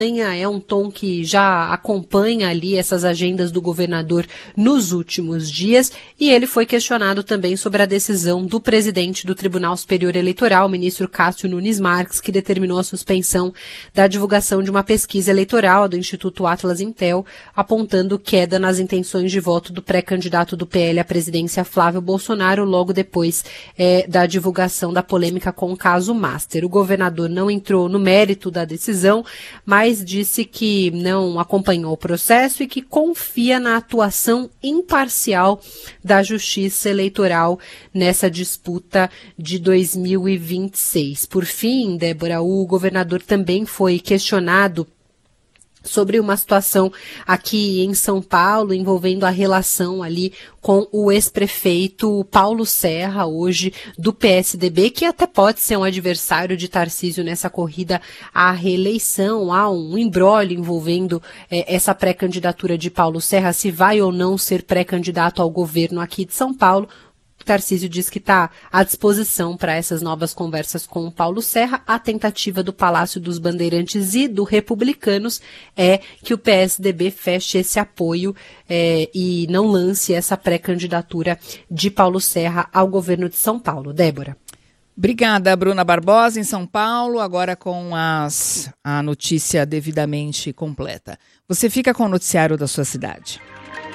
é um tom que já acompanha ali essas agendas do governador nos últimos dias, e ele foi questionado também sobre a decisão do presidente do Tribunal Superior Eleitoral, o ministro Cássio Nunes Marques, que determinou a suspensão da divulgação de uma pesquisa eleitoral do Instituto Atlas Intel, apontando queda nas intenções de voto do pré-candidato do PL à presidência Flávio Bolsonaro, logo depois da divulgação da polêmica com o caso Master. O governador não entrou no mérito da decisão, mas disse que não acompanhou o processo e que confia na atuação imparcial da Justiça Eleitoral nessa disputa de 2026. Por fim, Débora, o governador também foi questionado sobre uma situação aqui em São Paulo envolvendo a relação ali com o ex-prefeito Paulo Serra, hoje do PSDB, que até pode ser um adversário de Tarcísio nessa corrida à reeleição. Há um imbróglio envolvendo essa pré-candidatura de Paulo Serra, se vai ou não ser pré-candidato ao governo aqui de São Paulo. Tarcísio diz que está à disposição para essas novas conversas com o Paulo Serra. A tentativa do Palácio dos Bandeirantes e do Republicanos é que o PSDB feche esse apoio e não lance essa pré-candidatura de Paulo Serra ao governo de São Paulo. Débora. Obrigada, Bruna Barbosa, em São Paulo, agora com a notícia devidamente completa. Você fica com o noticiário da sua cidade.